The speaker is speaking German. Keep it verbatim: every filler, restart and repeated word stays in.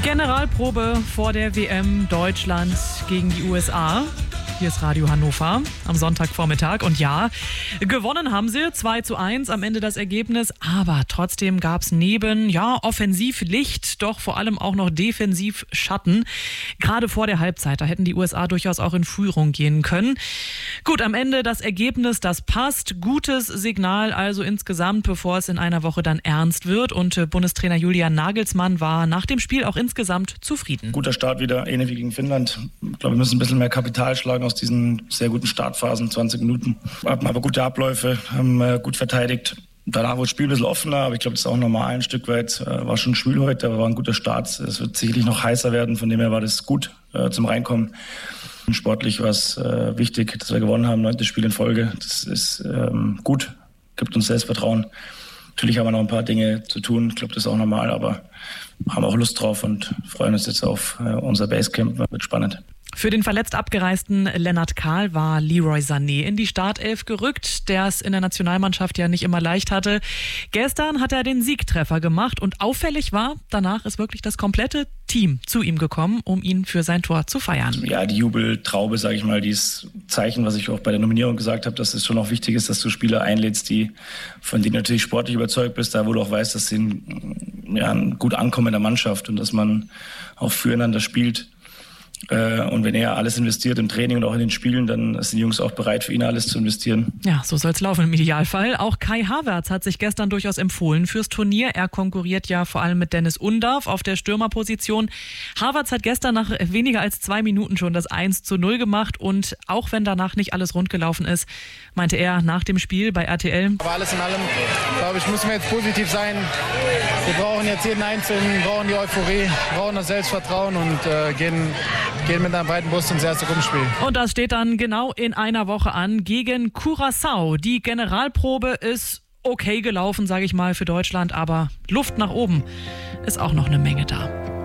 Generalprobe vor der W M Deutschland gegen die U S A. Hier ist Radio Hannover am Sonntagvormittag. Und ja, gewonnen haben sie zwei zu eins am Ende das Ergebnis. Aber trotzdem gab es neben ja, offensiv Licht, doch vor allem auch noch defensiv Schatten. Gerade vor der Halbzeit, da hätten die U S A durchaus auch in Führung gehen können. Gut, am Ende das Ergebnis, das passt. Gutes Signal also insgesamt, bevor es in einer Woche dann ernst wird. Und äh, Bundestrainer Julian Nagelsmann war nach dem Spiel auch insgesamt zufrieden. Guter Start wieder, ähnlich wie gegen Finnland. Ich glaube, wir müssen ein bisschen mehr Kapital schlagen aus diesen sehr guten Startphasen, zwanzig Minuten. Hatten aber gute Abläufe, haben äh, gut verteidigt. Danach wurde das Spiel ein bisschen offener, aber ich glaube, das ist auch normal ein Stück weit. Äh, war schon schwül heute, aber war ein guter Start. Es wird sicherlich noch heißer werden, von dem her war das gut äh, zum Reinkommen. Sportlich war es äh, wichtig, dass wir gewonnen haben, neuntes Spiel in Folge. Das ist ähm, gut, gibt uns Selbstvertrauen. Natürlich haben wir noch ein paar Dinge zu tun, ich glaube, das ist auch normal, aber haben auch Lust drauf und freuen uns jetzt auf äh, unser Basecamp. Wird spannend. Für den verletzt abgereisten Lennart Kahl war Leroy Sané in die Startelf gerückt, der es in der Nationalmannschaft ja nicht immer leicht hatte. Gestern hat er den Siegtreffer gemacht und auffällig war, danach ist wirklich das komplette Team zu ihm gekommen, um ihn für sein Tor zu feiern. Ja, die Jubeltraube, sage ich mal, dieses Zeichen, was ich auch bei der Nominierung gesagt habe, dass es schon auch wichtig ist, dass du Spieler einlädst, die, von denen du natürlich sportlich überzeugt bist, da wo du auch weißt, dass sie ja, gut ankommen in der Mannschaft und dass man auch füreinander spielt. Und wenn er alles investiert im Training und auch in den Spielen, dann sind die Jungs auch bereit, für ihn alles zu investieren. Ja, so soll es laufen im Idealfall. Auch Kai Havertz hat sich gestern durchaus empfohlen fürs Turnier. Er konkurriert ja vor allem mit Dennis Undav auf der Stürmerposition. Havertz hat gestern nach weniger als zwei Minuten schon das eins zu null gemacht. Und auch wenn danach nicht alles rund gelaufen ist, meinte er nach dem Spiel bei R T L. Aber alles in allem, glaube ich, müssen wir jetzt positiv sein. Wir brauchen jetzt jeden Einzelnen, brauchen die Euphorie, brauchen das Selbstvertrauen und äh, gehen... gehen mit einem breiten Brust ins erste Gruppenspiel. Und das steht dann genau in einer Woche an gegen Curaçao. Die Generalprobe ist okay gelaufen, sage ich mal, für Deutschland, aber Luft nach oben ist auch noch eine Menge da.